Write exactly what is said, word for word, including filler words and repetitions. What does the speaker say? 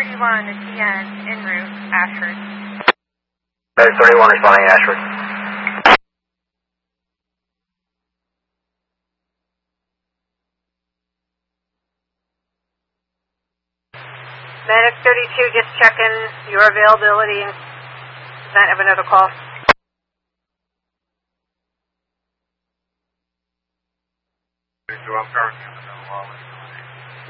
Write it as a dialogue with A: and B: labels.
A: thirty-one to T N, en route, Ashford.
B: Medic thirty-one responding Ashford.
C: Medic thirty-two, just checking your availability in event of another call.
D: thirty-two, I'm currently in the middle of